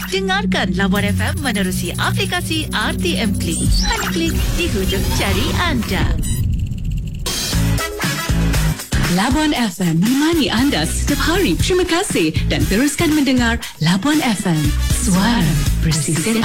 Dengarkan Labuan FM menerusi aplikasi RTM Klik. Hanya klik di hujung jari anda. Labuan FM menemani anda setiap hari. Terima kasih dan teruskan mendengar Labuan FM, suara bersisi